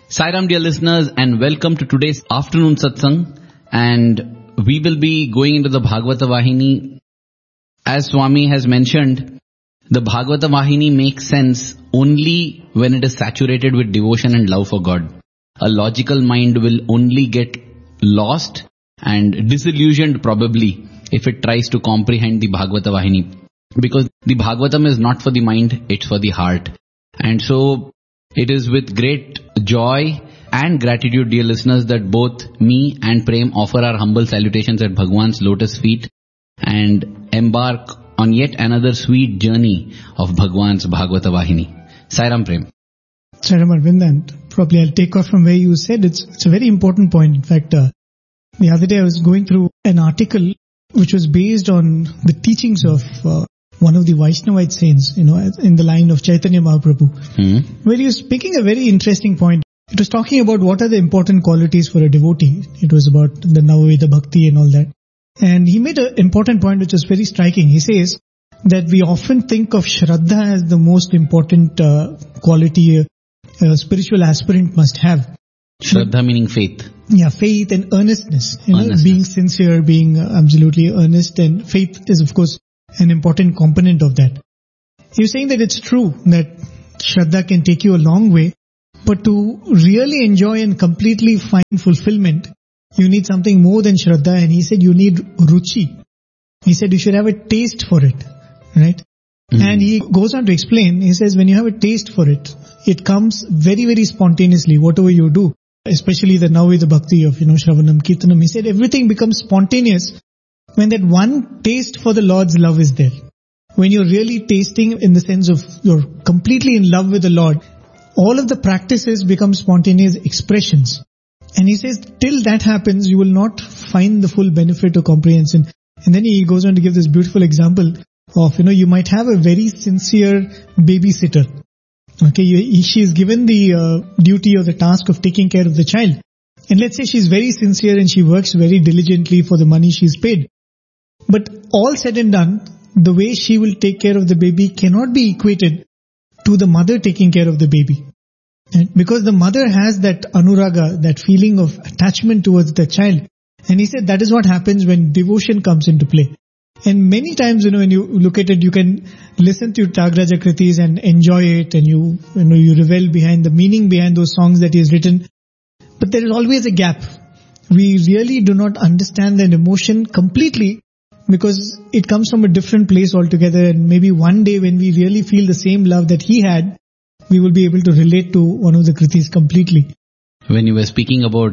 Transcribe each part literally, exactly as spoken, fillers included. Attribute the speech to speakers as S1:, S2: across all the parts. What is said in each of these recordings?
S1: Sairam, dear listeners, and welcome to today's afternoon satsang. And we will be going into the Bhagavata Vahini. As Swami has mentioned, the Bhagavata Vahini makes sense only when it is saturated with devotion and love for God. A logical mind will only get lost and disillusioned probably if it tries to comprehend the Bhagavata Vahini. Because the Bhagavatam is not for the mind, it's for the heart. And so it is with great joy and gratitude, dear listeners, that both me and Prem offer our humble salutations at Bhagwan's lotus feet and embark on yet another sweet journey of Bhagwan's Bhagavata Vahini. Sairam, Prem.
S2: Sairam Arvind, and probably I'll take off from where you said. It's, it's a very important point. In fact, uh, the other day I was going through an article which was based on the teachings of uh, one of the Vaishnavite saints, you know, in the line of Chaitanya Mahaprabhu, hmm. where he was making a very interesting point. It was talking about what are the important qualities for a devotee. It was about the Navaveda Bhakti and all that. And he made an important point which was very striking. He says that we often think of Shraddha as the most important uh, quality a, a spiritual aspirant must have.
S1: Shraddha but, meaning faith.
S2: Yeah, faith and earnestness. You
S1: earnestness.
S2: know, being sincere, being absolutely earnest, and faith is of course an important component of that. He was saying that it's true that Shraddha can take you a long way, but to really enjoy and completely find fulfillment, you need something more than Shraddha, and he said you need Ruchi. He said you should have a taste for it, right? Mm-hmm. And he goes on to explain, he says when you have a taste for it, it comes very, very spontaneously, whatever you do, especially the Navaveda Bhakti of, you know, Shravanam, Kirtanam. He said everything becomes spontaneous when that one taste for the Lord's love is there. When you're really tasting in the sense of you're completely in love with the Lord, all of the practices become spontaneous expressions. And he says, till that happens, you will not find the full benefit or comprehension. And then he goes on to give this beautiful example of, you know, you might have a very sincere babysitter. Okay, you, she is given the uh, duty or the task of taking care of the child. And let's say she's very sincere and she works very diligently for the money she's paid. But all said and done, the way she will take care of the baby cannot be equated to the mother taking care of the baby. Right? Because the mother has that anuraga, that feeling of attachment towards the child. And he said that is what happens when devotion comes into play. And many times, you know, when you look at it, you can listen to Tyagaraja Kritis and enjoy it, and you, you know, you revel behind the meaning behind those songs that he has written. But there is always a gap. We really do not understand that emotion completely, because it comes from a different place altogether, and maybe one day when we really feel the same love that he had, we will be able to relate to one of the Kritis completely.
S1: When you were speaking about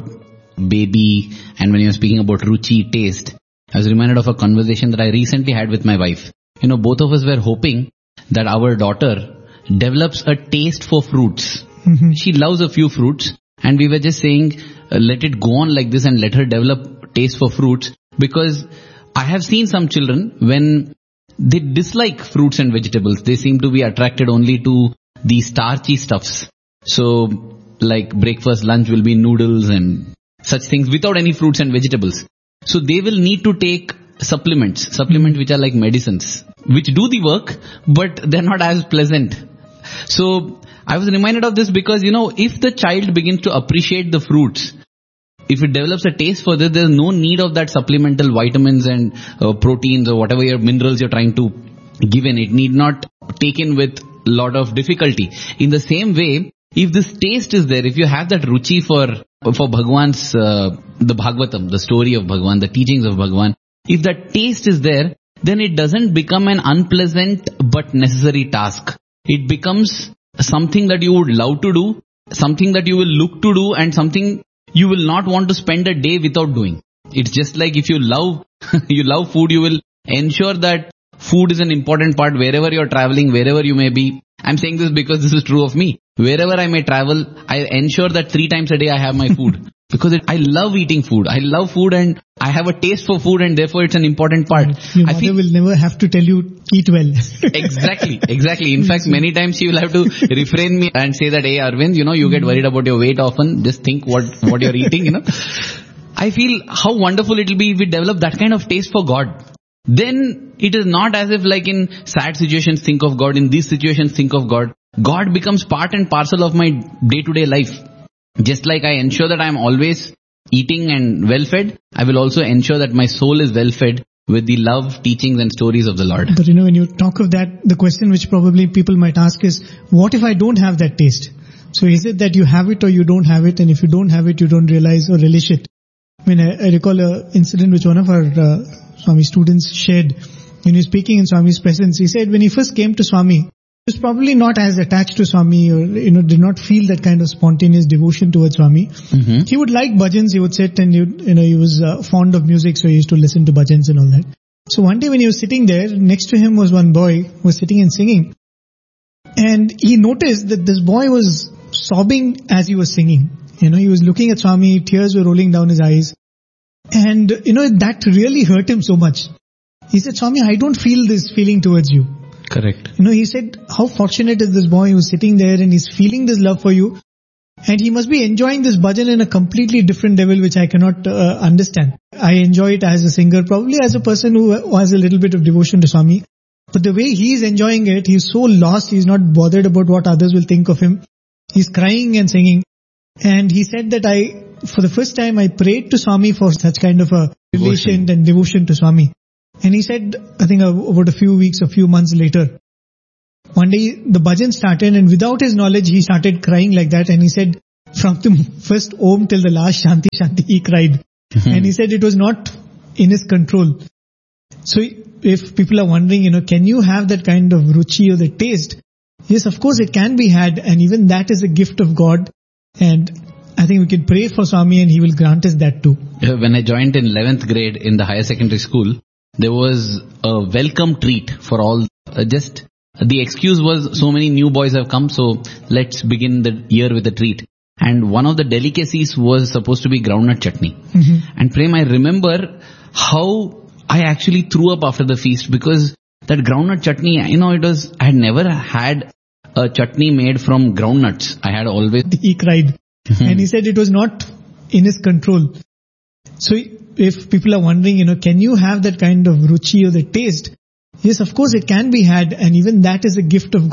S1: baby and when you were speaking about ruchi, taste, I was reminded of a conversation that I recently had with my wife. You know, both of us were hoping that our daughter develops a taste for fruits. Mm-hmm. She loves a few fruits, and we were just saying, uh, let it go on like this and let her develop taste for fruits, because I have seen some children, when they dislike fruits and vegetables, they seem to be attracted only to the starchy stuffs. So, like breakfast, lunch will be noodles and such things without any fruits and vegetables. So they will need to take supplements, supplements which are like medicines, which do the work, but they're not as pleasant. So I was reminded of this because, you know, if the child begins to appreciate the fruits, if it develops a taste for this, there's no need of that supplemental vitamins and uh, proteins or whatever your minerals you're trying to give in. It need not take in with a lot of difficulty. In the same way, if this taste is there, if you have that ruchi for for Bhagwan's, uh, the Bhagavatam, the story of Bhagwan, the teachings of Bhagwan, if that taste is there, then it doesn't become an unpleasant but necessary task. It becomes something that you would love to do, something that you will look to do, and something you will not want to spend a day without doing. It's just like if you love, you love food, you will ensure that food is an important part wherever you're traveling, wherever you may be. I'm saying this because this is true of me. Wherever I may travel, I ensure that three times a day I have my food. Because it, I love eating food. I love food and I have a taste for food, and therefore it's an important part.
S2: Your
S1: I
S2: mother
S1: feel
S2: will never have to tell you, eat well.
S1: Exactly, exactly. In fact, many times she will have to refrain me and say that, hey Arvind, you know, you get worried about your weight often. Just think what, what you're eating, you know. I feel how wonderful it will be if we develop that kind of taste for God. Then it is not as if like in sad situations think of God, in these situations think of God. God becomes part and parcel of my day-to-day life. Just like I ensure that I am always eating and well fed, I will also ensure that my soul is well fed with the love, teachings and stories of the Lord.
S2: But you know, when you talk of that, the question which probably people might ask is, what if I don't have that taste? So is it that you have it or you don't have it? And if you don't have it, you don't realize or relish it. I mean, I, I recall an incident which one of our uh, Swami students shared. When he was speaking in Swami's presence, he said when he first came to Swami, he was probably not as attached to Swami, or you know, did not feel that kind of spontaneous devotion towards Swami.
S1: Mm-hmm.
S2: He would like bhajans, he would sit and he would, you know, he was uh, fond of music, so he used to listen to bhajans and all that. So one day when he was sitting there, next to him was one boy who was sitting and singing. And he noticed that this boy was sobbing as he was singing. You know, he was looking at Swami, tears were rolling down his eyes. And, you know, that really hurt him so much. He said, Swami, I don't feel this feeling towards you.
S1: Correct.
S2: You know, he said, how fortunate is this boy who's sitting there and he's feeling this love for you. And he must be enjoying this bhajan in a completely different level, which I cannot uh, understand. I enjoy it as a singer, probably as a person who, who has a little bit of devotion to Swami. But the way he's enjoying it, he's so lost, he's not bothered about what others will think of him. He's crying and singing. And he said that I, for the first time, I prayed to Swami for such kind of a relation and devotion to Swami. And he said, I think about a few weeks, a few months later, one day the bhajan started and without his knowledge, he started crying like that. And he said, from the first Om till the last Shanti Shanti, he cried. Mm-hmm. And he said it was not in his control. So if people are wondering, you know, can you have that kind of ruchi or the taste? Yes, of course it can be had, and even that is a gift of God. And I think we can pray for Swami and he will grant us that too.
S1: When I joined in eleventh grade in the higher secondary school, there was a welcome treat for all. Uh, just the excuse was so many new boys have come, so let's begin the year with a treat. And one of the delicacies was supposed to be groundnut chutney. Mm-hmm. And Prem, I remember how I actually threw up after the feast, because that groundnut chutney, you know, it was, I had never had a chutney made from groundnuts. I had always...
S2: He cried. Mm-hmm. And he said it was not in his control. So if people are wondering, you know, can you have that kind of ruchi or the taste? Yes, of course it can be had, and even that is a gift of God.